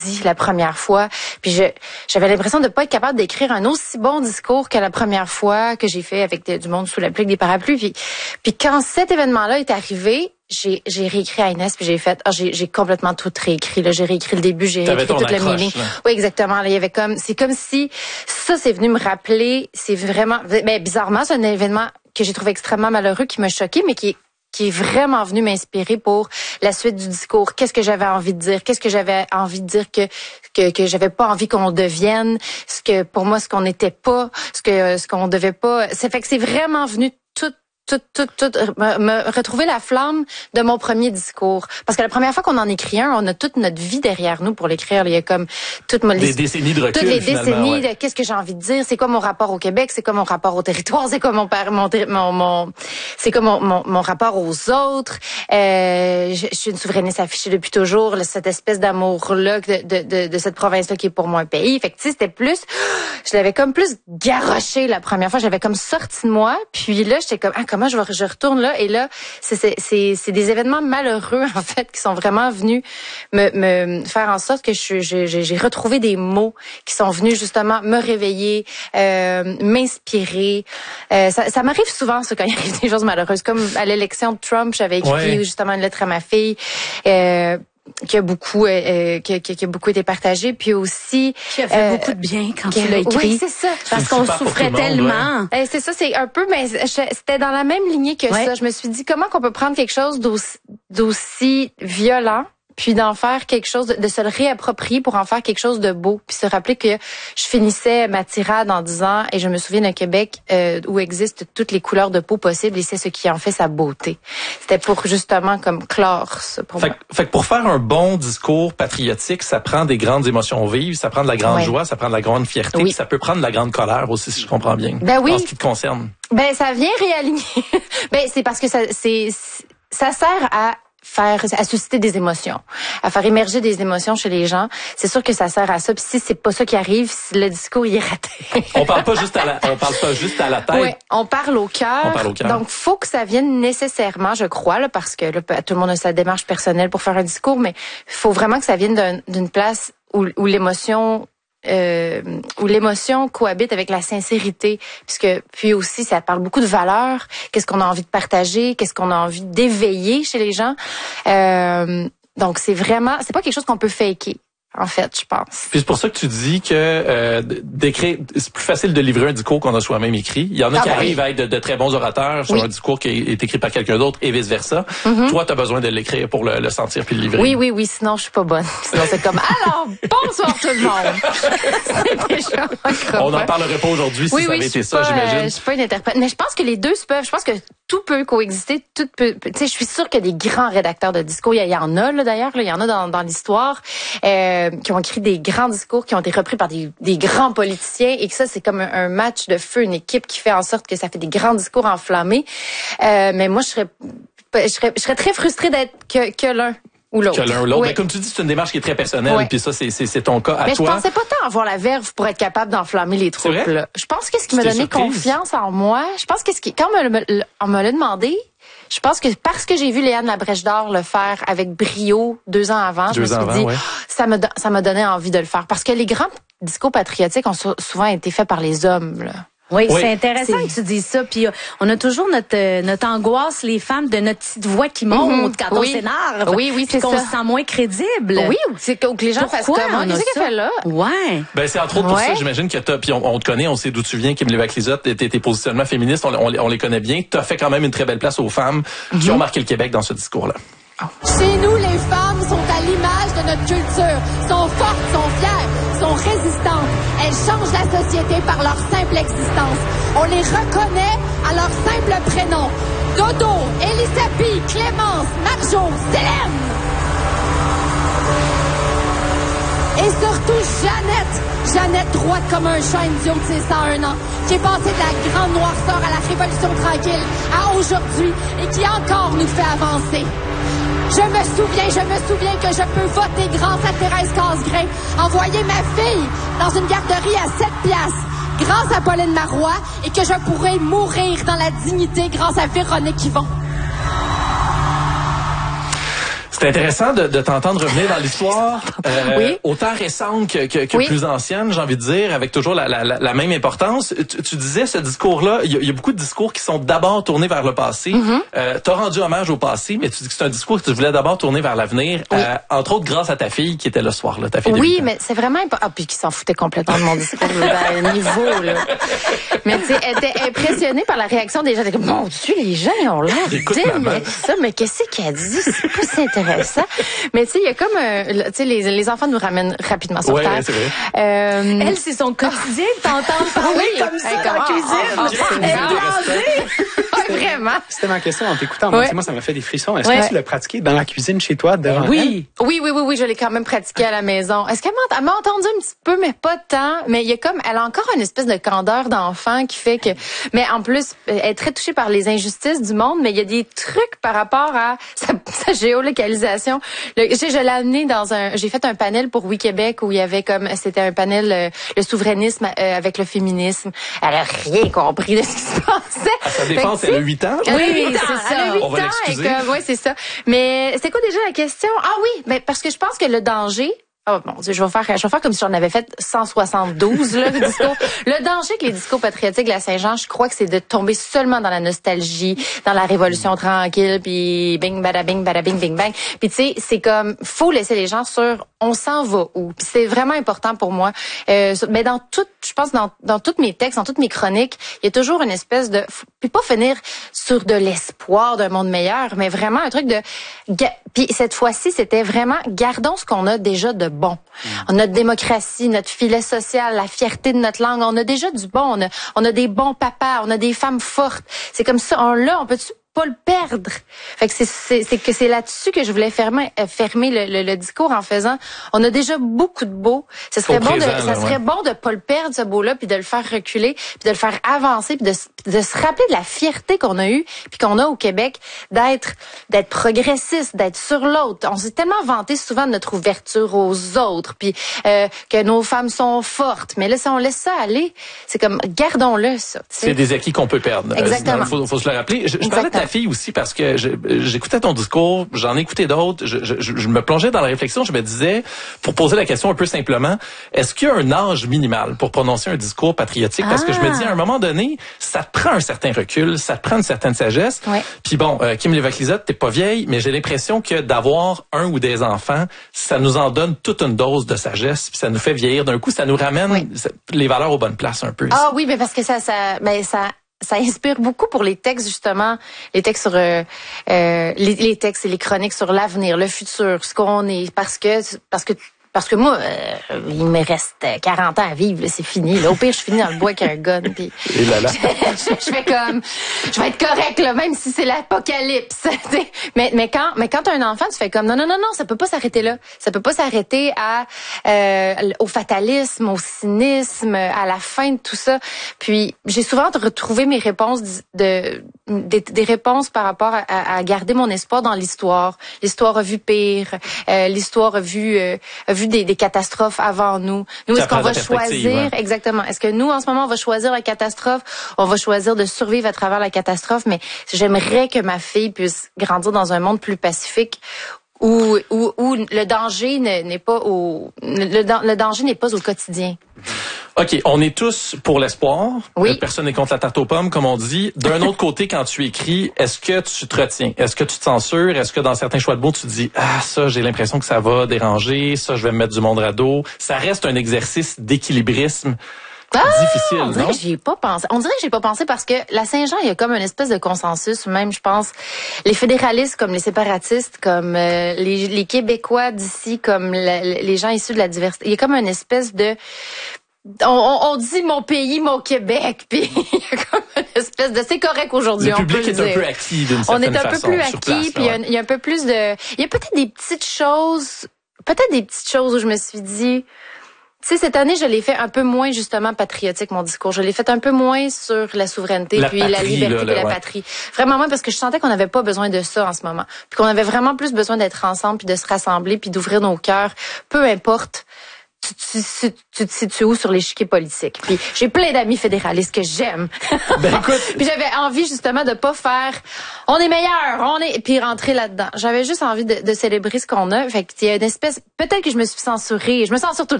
la première fois, puis j'avais l'impression de pas être capable d'écrire un aussi bon discours que la première fois que j'ai fait avec du monde sous la pluie, avec des parapluies. Puis quand cet événement-là est arrivé, j'ai réécrit à Inès, puis j'ai fait j'ai complètement tout réécrit là, j'ai réécrit le début, j'ai réécrit toute la meaning. Oui, exactement, là, il y avait c'est comme si ça c'est venu me rappeler, c'est vraiment bizarrement, c'est un événement que j'ai trouvé extrêmement malheureux, qui m'a choqué, mais qui est vraiment venu m'inspirer pour la suite du discours. Qu'est-ce que j'avais envie de dire? Qu'est-ce que j'avais envie de dire que j'avais pas envie qu'on devienne? Pour moi, ce qu'on n'était pas, ce qu'on devait pas. C'est fait que c'est vraiment venu tout me retrouver la flamme de mon premier discours. Parce que la première fois qu'on en écrit un, on a toute notre vie derrière nous pour l'écrire. Il y a comme des décennies de recul. Toutes les décennies de qu'est-ce que j'ai envie de dire, c'est quoi mon rapport au Québec, c'est quoi mon rapport au territoire, c'est quoi c'est quoi mon rapport aux autres. Je suis une souverainiste affichée depuis toujours, cette espèce d'amour-là de cette province-là qui est pour moi un pays. Fait que tu sais, c'était plus, je l'avais comme plus garoché la première fois, j'avais comme sorti de moi, puis là j'étais comme comment je retourne là, et là c'est des événements malheureux en fait qui sont vraiment venus me faire en sorte que j'ai retrouvé des mots qui sont venus justement me réveiller, m'inspirer. Ça m'arrive souvent ça quand il arrive des choses malheureuses, comme à l'élection de Trump, j'avais écrit justement une lettre à ma fille. Qui a beaucoup été partagé, puis aussi qui a fait beaucoup de bien quand tu l'as écrit. Oui, c'est ça, parce qu'on souffrait tellement. C'est ça, c'est un peu, mais c'était dans la même lignée que ça. Je me suis dit comment qu'on peut prendre quelque chose d'aussi violent, puis d'en faire quelque chose, de se le réapproprier pour en faire quelque chose de beau, puis se rappeler que je finissais ma tirade en disant, et je me souviens d'un Québec où existent toutes les couleurs de peau possibles, et c'est ce qui en fait sa beauté. C'était pour justement comme clore ça pour moi. Fait que pour faire un bon discours patriotique, ça prend des grandes émotions vives, ça prend de la grande joie, ça prend de la grande fierté, puis ça peut prendre de la grande colère aussi, si je comprends bien. Oui. En ce qui te concerne. Ça vient réaligner. C'est parce que ça sert à susciter des émotions, à faire émerger des émotions chez les gens. C'est sûr que ça sert à ça. Puis si c'est pas ça qui arrive, si le discours il est raté. On parle pas juste à la tête. Oui, on parle au cœur. Donc faut que ça vienne nécessairement, je crois, là, parce que là, tout le monde a sa démarche personnelle pour faire un discours, mais il faut vraiment que ça vienne d'une place où l'émotion cohabite avec la sincérité, puis aussi ça parle beaucoup de valeurs, qu'est-ce qu'on a envie de partager, qu'est-ce qu'on a envie d'éveiller chez les gens. Donc c'est pas quelque chose qu'on peut faker. En fait, je pense. Puis c'est pour ça que tu dis que d'écrire, c'est plus facile de livrer un discours qu'on a soi-même écrit. Il y en a qui arrivent à être de très bons orateurs sur un discours qui est écrit par quelqu'un d'autre et vice-versa. Toi, tu as besoin de l'écrire pour le sentir puis le livrer. Oui, sinon je suis pas bonne. Sinon c'est comme alors, bonsoir tout le monde. C'est déjà on n'en parlerait pas aujourd'hui si ça avait été ça, j'imagine. Je suis pas une interprète, mais je pense que les deux se peuvent. Je pense que tout peut coexister, tout peut. Tu sais, je suis sûre qu'il y a des grands rédacteurs de discours. Il y en a là d'ailleurs, il y en a dans l'histoire. Qui ont écrit des grands discours qui ont été repris par des grands politiciens, et que ça, c'est comme un match de feu, une équipe qui fait en sorte que ça fait des grands discours enflammés. Mais moi, je serais très frustrée d'être que l'un ou l'autre. Que l'un ou l'autre. Mais comme tu dis, c'est une démarche qui est très personnelle, puis ça, c'est ton cas à toi. Mais je pensais pas tant avoir la verve pour être capable d'enflammer les troupes. Là. Je pense que ce qui m'a donné confiance en moi, je pense que quand on me l'a demandé, je pense que parce que j'ai vu Léane Labrèche d'Or le faire avec brio 2 ans avant, je me suis dit, ça m'a donné envie de le faire. Parce que les grands discours patriotiques ont souvent été faits par les hommes, là. Oui, c'est intéressant que tu dises ça. Puis on a toujours notre angoisse, les femmes, de notre petite voix qui monte quand on s'énerve. Oui, c'est ça. Qu'on se sent moins crédible. Oui, c'est que les gens fassent comme qu'est-ce qu'elle fait là. Ouais. C'est entre autres pour ça, j'imagine que puis on te connaît, on sait d'où tu viens, Kim Lévesque-Lizotte, tes positionnements féministes, on les connaît bien. T'as fait quand même une très belle place aux femmes qui ont marqué le Québec dans ce discours-là. Chez nous, les femmes sont à l'image de notre culture, sont fortes, sont fières, sont résistantes. Elles changent la société par leur simple existence. On les reconnaît à leur simple prénom. Dodo, Elisabeth, Clémence, Marjo, Célène. Et surtout Jeannette droite comme un chêne du haut de ses 101 ans, qui est passée de la grande noirceur à la révolution tranquille à aujourd'hui et qui encore nous fait avancer. Je me souviens que je peux voter grâce à Thérèse Casgrain, envoyer ma fille dans une garderie à 7 piastres grâce à Pauline Marois, et que je pourrais mourir dans la dignité grâce à Véronique Yvon. C'est intéressant de t'entendre revenir dans l'histoire, oui. autant récente que oui. plus ancienne, j'ai envie de dire, avec toujours la même importance. Tu disais ce discours-là, il y a beaucoup de discours qui sont d'abord tournés vers le passé. T'as rendu hommage au passé, mais tu dis que c'est un discours que tu voulais d'abord tourner vers l'avenir, oui. Entre autres grâce à ta fille qui était le soir-là, ta fille. Oui, mais c'est vraiment important. Ah, puis qui s'en foutait complètement de mon discours, à un niveau, là. Mais tu sais, elle était impressionnée par la réaction des gens. Elle était comme, mon Dieu, les gens, ils ont l'air d'aimer ça, mais qu'est-ce qu'elle dit? C'est pas si intéressant. Mais tu sais, il y a comme, tu sais, les enfants nous ramènent rapidement sur terre. C'est vrai. Elle, c'est son quotidien, t'entends parler comme ça dans la cuisine. Vraiment. C'était ma question en t'écoutant. Moi, ça m'a fait des frissons. Est-ce que tu l'as pratiqué dans la cuisine chez toi devant Oui, je l'ai quand même pratiqué à la maison. Est-ce qu'elle m'a entendu un petit peu, mais pas tant. Mais il y a comme, elle a encore une espèce de candeur d'enfant qui fait que, mais en plus, elle est très touchée par les injustices du monde, mais il y a des trucs par rapport à sa géolocalisation. Je l'ai amené j'ai fait un panel pour Oui Québec où il y avait c'était un panel, le souverainisme avec le féminisme. Elle a rien compris de ce qui se passait. À sa défense, elle a 8 ans. Oui, c'est ça. Elle a 8 On va l'excuser. Oui, c'est ça. Mais c'est quoi déjà la question? Ah oui, mais parce que je pense que le danger, oh mon Dieu, je vais faire comme si j'en avais fait 172 là, le discours. Le danger que les discours patriotiques de la Saint-Jean, je crois que c'est de tomber seulement dans la nostalgie, dans la révolution tranquille, puis bing bada bing bing bang. Puis tu sais, c'est comme faut laisser les gens sur on s'en va où. Puis c'est vraiment important pour moi. Mais je pense dans tous mes textes, dans toutes mes chroniques, il y a toujours une espèce de puis pas finir sur de l'espoir d'un monde meilleur, mais vraiment un truc de puis cette fois-ci, c'était vraiment gardons ce qu'on a déjà de bon. Notre démocratie, notre filet social, la fierté de notre langue, on a déjà du bon, on a des bons papas, on a des femmes fortes. C'est comme ça, on peut-tu pas le perdre. Fait que c'est là-dessus que je voulais fermer le discours en faisant on a déjà beaucoup de beau. Ça serait bon de pas le perdre ce beau-là puis de le faire reculer, puis de le faire avancer puis de se rappeler de la fierté qu'on a eue puis qu'on a au Québec d'être progressiste, d'être sur l'autre. On s'est tellement vanté souvent de notre ouverture aux autres puis que nos femmes sont fortes, mais là si on laisse ça aller, c'est comme gardons-le ça. T'sais. C'est des acquis qu'on peut perdre. Exactement. Faut se le rappeler. Je parlais de ta fille aussi parce que j'écoutais ton discours, j'en ai écouté d'autres, je me plongeais dans la réflexion, je me disais, pour poser la question un peu simplement, est-ce qu'il y a un âge minimal pour prononcer un discours patriotique? Parce que je me dis, à un moment donné, ça te prend un certain recul, ça te prend une certaine sagesse. Ouais. Puis bon, Kim Lévesque-Lizotte, t'es pas vieille, mais j'ai l'impression que d'avoir un ou des enfants, ça nous en donne toute une dose de sagesse, puis ça nous fait vieillir. D'un coup, ça nous ramène les valeurs aux bonnes places un peu. Ah oui, mais parce que ça inspire beaucoup pour les textes, justement, les textes sur les textes et les chroniques sur l'avenir, le futur, ce qu'on est, parce que moi, il me reste 40 ans à vivre, là, c'est fini. Là. Au pire, je finis dans le bois avec un gun. Puis et là là. je fais comme, je vais être correct là, même si c'est l'apocalypse. mais quand t'as un enfant, tu fais comme non, ça peut pas s'arrêter là. Ça peut pas s'arrêter au fatalisme, au cynisme, à la fin de tout ça. Puis j'ai souvent retrouvé mes réponses des réponses par rapport à garder mon espoir dans l'histoire. L'histoire a vu pire. L'histoire a vu des catastrophes avant nous. Nous, est-ce qu'on va choisir exactement? Est-ce que nous, en ce moment, on va choisir la catastrophe? On va choisir de survivre à travers la catastrophe, mais j'aimerais que ma fille puisse grandir dans un monde plus pacifique où le danger n'est pas le danger n'est pas au quotidien. OK, on est tous pour l'espoir. Oui. Personne n'est contre la tarte aux pommes, comme on dit. D'un autre côté, quand tu écris, est-ce que tu te retiens? Est-ce que tu te censures? Est-ce que dans certains choix de mots, tu te dis, ça, j'ai l'impression que ça va déranger, ça, je vais me mettre du monde radeau. Ça reste un exercice d'équilibrisme. Difficile, on dirait que j'y ai pas pensé. On dirait que j'ai pas pensé parce que la Saint-Jean, il y a comme une espèce de consensus, même, je pense, les fédéralistes comme les séparatistes, comme les Québécois d'ici, comme les gens issus de la diversité. Il y a comme une espèce de on dit mon pays, mon Québec, puis il y a comme une espèce de c'est correct aujourd'hui. Le public est un peu acquis d'une certaine façon. On est un peu plus acquis, puis il y a un peu plus de. Il y a peut-être des petites choses où je me suis dit. Tu sais, cette année, je l'ai fait un peu moins, justement, patriotique, mon discours. Je l'ai fait un peu moins sur la souveraineté, la liberté et la patrie. Vraiment moins, parce que je sentais qu'on n'avait pas besoin de ça en ce moment. Puis qu'on avait vraiment plus besoin d'être ensemble, puis de se rassembler, puis d'ouvrir nos cœurs. Peu importe tu te situes où sur l'échiquier politique. Puis j'ai plein d'amis fédéralistes que j'aime. Ben écoute, puis j'avais envie justement de pas faire on est meilleur, puis rentrer là-dedans. J'avais juste envie de célébrer ce qu'on a. Fait qu'il y a une espèce, peut-être que je me suis censurée, je me censure tout le temps.